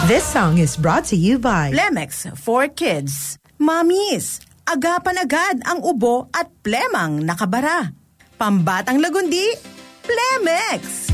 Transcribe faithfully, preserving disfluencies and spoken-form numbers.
This song is brought to you by Plemex for Kids. Mamis, agapan agad ang ubo at plemang nakabara. Pambatang lagundi, Plemex!